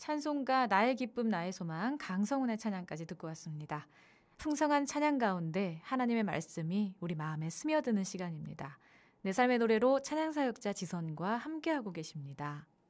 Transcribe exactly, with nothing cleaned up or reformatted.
찬송가 나의 기쁨 나의 소망 강성훈의 찬양까지 듣고 왔습니다. 풍성한 찬양 가운데 하나님의 말씀이 우리 마음에 스며드는 시간입니다. 내 삶의 노래로 찬양사역자 지선과 함께하고 계십니다.